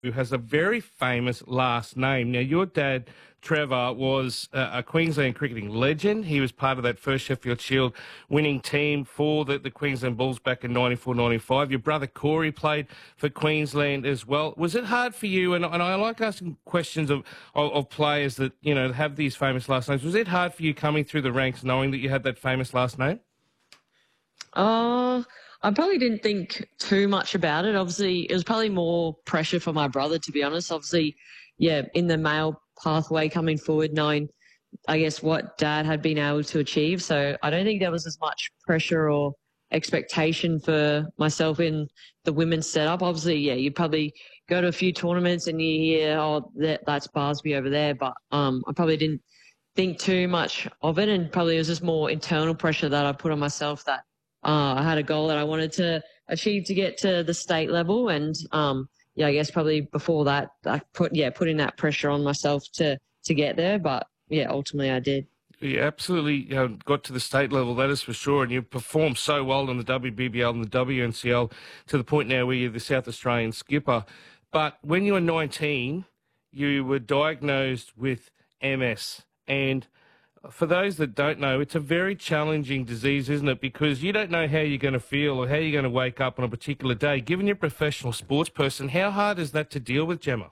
who has a very famous last name. Now, your dad, Trevor, was a Queensland cricketing legend. He was part of that first Sheffield Shield winning team for the Queensland Bulls back in 94-95. Your brother Corey played for Queensland as well. Was it hard for you, and I like asking questions of players that, you know, have these famous last names. Was it hard for you coming through the ranks knowing that you had that famous last name? I probably didn't think too much about it. Obviously, it was probably more pressure for my brother, to be honest. Obviously, yeah, in the male pathway coming forward, knowing, I guess, what dad had been able to achieve. So I don't think there was as much pressure or expectation for myself in the women's setup. Obviously, yeah, you probably go to a few tournaments and you hear, oh, that's Barsby over there. But I probably didn't think too much of it, and probably it was just more internal pressure that I put on myself, that I had a goal that I wanted to achieve to get to the state level. And yeah, I guess probably before that, I putting that pressure on myself to get there. But yeah, ultimately I did. You absolutely got to the state level, that is for sure, and you performed so well in the WBBL and the WNCL to the point now where you're the South Australian skipper. But when you were 19, you were diagnosed with MS. And for those that don't know, it's a very challenging disease, isn't it? Because you don't know how you're going to feel or how you're going to wake up on a particular day. Given you're a professional sports person, how hard is that to deal with, Gemma?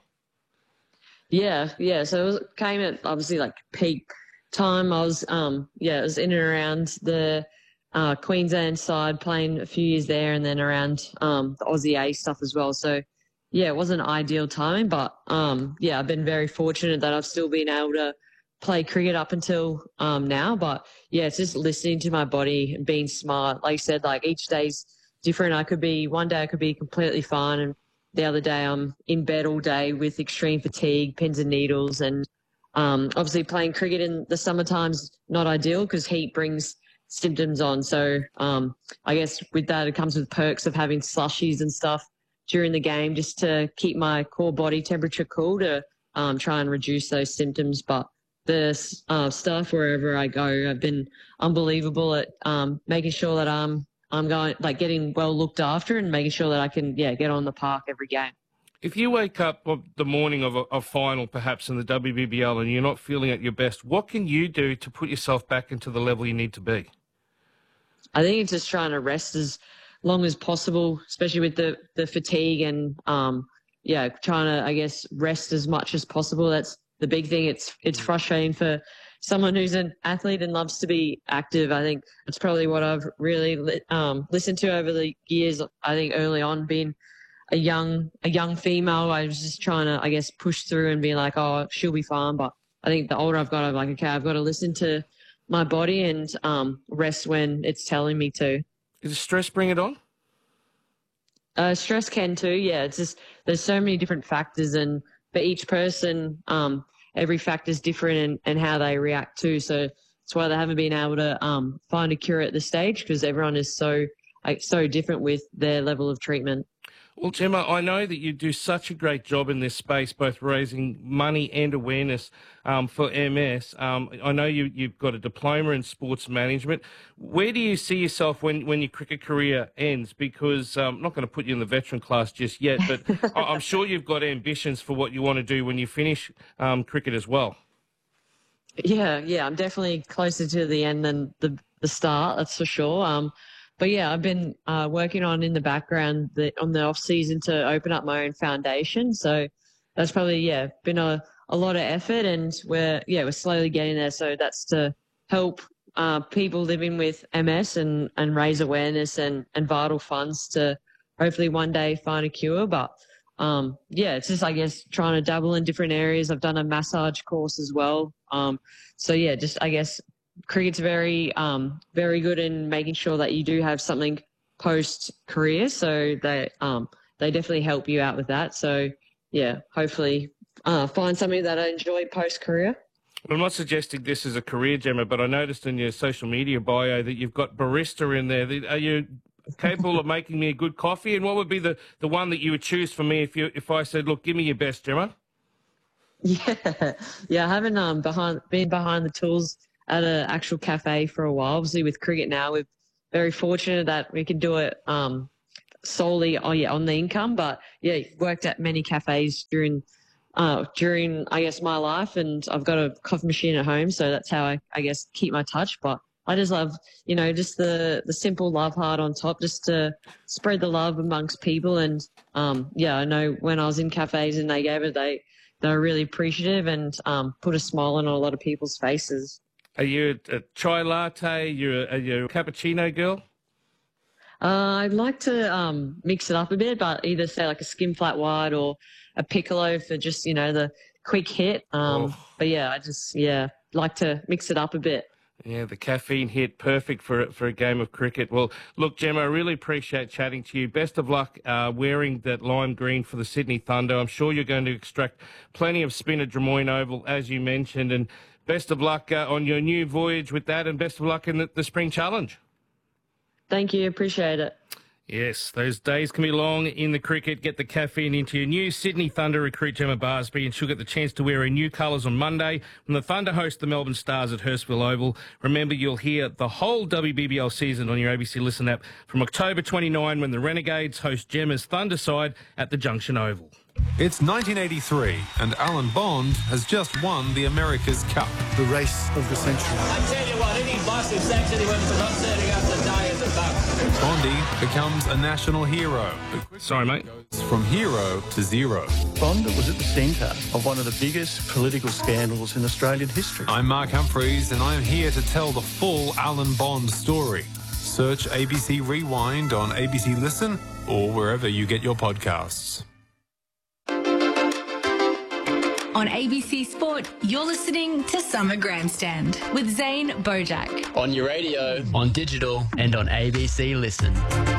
Yeah. So came at obviously like peak time. I was, it was in and around the Queensland side, playing a few years there, and then around the Aussie A stuff as well. So yeah, it wasn't ideal timing, but I've been very fortunate that I've still been able to play cricket up until now. But yeah, it's just listening to my body and being smart. Like you said, like each day's different. One day I could be completely fine, and the other day I'm in bed all day with extreme fatigue, pins and needles. And obviously playing cricket in the summertime's not ideal because heat brings symptoms on. So I guess with that, it comes with perks of having slushies and stuff during the game just to keep my core body temperature cool, to try and reduce those symptoms. But the staff wherever I go have been unbelievable at making sure that I'm going, like, getting well looked after and making sure that I can get on the park every game. If you wake up the morning of a final, perhaps in the WBBL, and you're not feeling at your best, what can you do to put yourself back into the level you need to be? I think it's just trying to rest as long as possible, especially with the fatigue, and trying to, I guess, rest as much as possible. That's the big thing. It's frustrating for someone who's an athlete and loves to be active. I think it's probably what I've really listened to over the years. I think early on, being a young female, I was just trying to, I guess, push through and be like, oh, she'll be fine. But I think the older I've got, I'm like, okay, I've got to listen to my body and rest when it's telling me to. Does stress bring it on? Stress can too, yeah. It's just there's so many different factors, and for each person, every factor is different and how they react to. So that's why they haven't been able to find a cure at this stage, because everyone is so different with their level of treatment. Well, Gemma, I know that you do such a great job in this space, both raising money and awareness for MS. I know you've got a diploma in sports management. Where do you see yourself when your cricket career ends? Because I'm not going to put you in the veteran class just yet, but I'm sure you've got ambitions for what you want to do when you finish cricket as well. Yeah, I'm definitely closer to the end than the start, that's for sure. But yeah, I've been working on in the background on the off season to open up my own foundation. So that's probably been a lot of effort, and we're slowly getting there. So that's to help people living with MS and raise awareness and vital funds to hopefully one day find a cure. But it's just, I guess, trying to dabble in different areas. I've done a massage course as well. Just, I guess, cricket's very, very good in making sure that you do have something post-career. So they definitely help you out with that. So, hopefully find something that I enjoy post-career. I'm not suggesting this is a career, Gemma, but I noticed in your social media bio that you've got barista in there. Are you capable of making me a good coffee? And what would be the one that you would choose for me if I said, look, give me your best, Gemma? I haven't been behind the tools at an actual cafe for a while. Obviously, with cricket now, we're very fortunate that we can do it solely on the income, but yeah, worked at many cafes during I guess my life, and I've got a coffee machine at home, so that's how I guess keep my touch. But I just love, just the simple love heart on top, just to spread the love amongst people. And I know when I was in cafes and they gave it, they were really appreciative and put a smile on a lot of people's faces. Are you a chai latte? Are you a cappuccino girl? I'd like to mix it up a bit, but either say like a skim flat white or a piccolo for just, the quick hit. But yeah, I just, like to mix it up a bit. Yeah, the caffeine hit, perfect for a game of cricket. Well, look, Gemma, I really appreciate chatting to you. Best of luck wearing that lime green for the Sydney Thunder. I'm sure you're going to extract plenty of spin at Drummoyne Oval, as you mentioned, and best of luck on your new voyage with that, and best of luck in the Spring Challenge. Thank you. Appreciate it. Yes, those days can be long in the cricket. Get the caffeine into your new Sydney Thunder recruit Gemma Barsby, and she'll get the chance to wear her new colours on Monday when the Thunder host the Melbourne Stars at Hurstville Oval. Remember, you'll hear the whole WBBL season on your ABC Listen app from October 29 when the Renegades host Gemma's Thunder side at the Junction Oval. It's 1983 and Alan Bond has just won the America's Cup. The race of the century. I tell you what, any boss who sacks anyone for not turning up to die as a buck. Bondy becomes a national hero. Sorry, mate. Goes from hero to zero. Bond was at the centre of one of the biggest political scandals in Australian history. I'm Mark Humphreys and I'm here to tell the full Alan Bond story. Search ABC Rewind on ABC Listen or wherever you get your podcasts. On ABC Sport, you're listening to Summer Grandstand with Zane Bojack. On your radio, on digital, and on ABC Listen.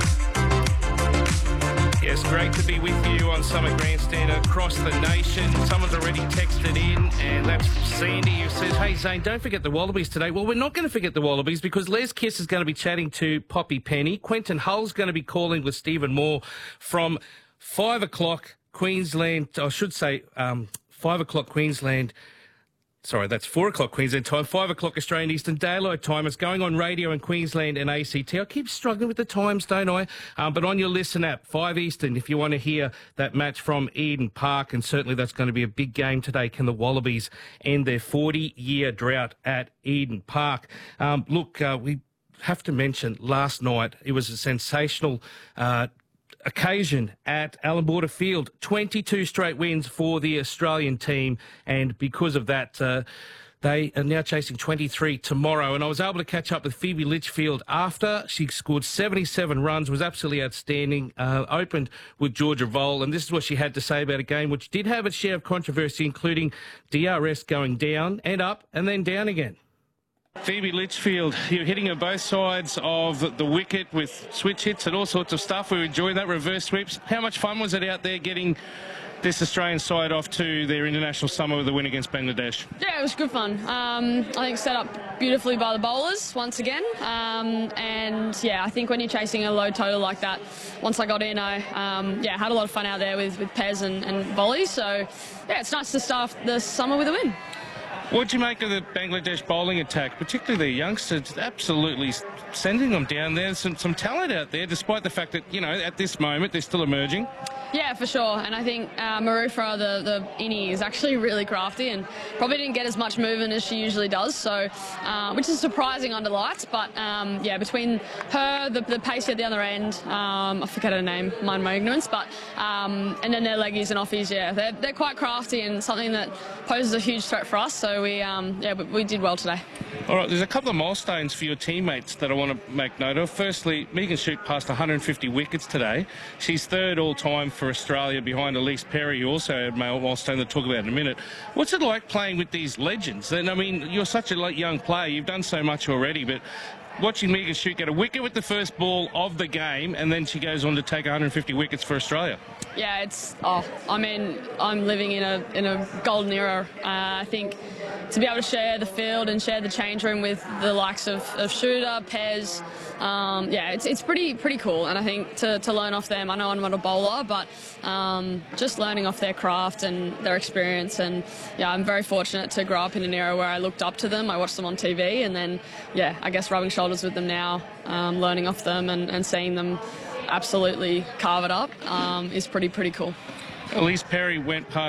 Yes, great to be with you on Summer Grandstand across the nation. Someone's already texted in, and that's Sandy, who says, "Hey, Zane, don't forget the Wallabies today." Well, we're not going to forget the Wallabies because Les Kiss is going to be chatting to Poppy Penny. Quentin Hull's going to be calling with Stephen Moore from 5 o'clock Queensland, I should say 5 o'clock Queensland. Sorry, that's 4 o'clock Queensland time, 5 o'clock Australian Eastern Daylight Time. It's going on radio in Queensland and ACT. I keep struggling with the times, don't I? But on your Listen app, 5 Eastern, if you want to hear that match from Eden Park, and certainly that's going to be a big game today. Can the Wallabies end their 40-year drought at Eden Park? We have to mention last night, it was a sensational occasion at Allan Border Field. 22 straight wins for the Australian team, and because of that, they are now chasing 23 tomorrow. And I was able to catch up with Phoebe Litchfield after. She scored 77 runs, was absolutely outstanding, opened with Georgia Vole, and this is what she had to say about a game which did have its share of controversy, including DRS going down and up and then down again. Phoebe Litchfield, you're hitting on both sides of the wicket with switch hits and all sorts of stuff. We enjoy that, reverse sweeps. How much fun was it out there getting this Australian side off to their international summer with a win against Bangladesh? Yeah, it was good fun. I think set up beautifully by the bowlers once again. And yeah, I think when you're chasing a low total like that, once I got in, I had a lot of fun out there with Pez and Volley. So yeah, it's nice to start the summer with a win. What do you make of the Bangladesh bowling attack, particularly the youngsters, absolutely sending them down there? Some talent out there, despite the fact that, at this moment, they're still emerging. Yeah, for sure. And I think Marufra, the innie, is actually really crafty and probably didn't get as much movement as she usually does, so which is surprising under lights. But, between her, the pace at the other end, I forget her name, mind my ignorance, but and then their leggies and offies, they're quite crafty and something that poses a huge threat for us. So we did well today. All right, there's a couple of milestones for your teammates that I want to make note of. Firstly, Megan Shute passed 150 wickets today. She's third all-time for Australia behind Elise Perry, who also had a milestone to talk about in a minute. What's it like playing with these legends? And, I mean, you're such a young player. You've done so much already, but watching Megan Shute get a wicket with the first ball of the game, and then she goes on to take 150 wickets for Australia. Yeah, I'm living in a golden era. I think to be able to share the field and share the change room with the likes of Shooter, Pez, it's pretty cool. And I think to learn off them, I know I'm not a bowler, but just learning off their craft and their experience. And I'm very fortunate to grow up in an era where I looked up to them. I watched them on TV, and then I guess rubbing shoulders with them now, learning off them and seeing them absolutely carve it up is pretty cool. Elise Perry went past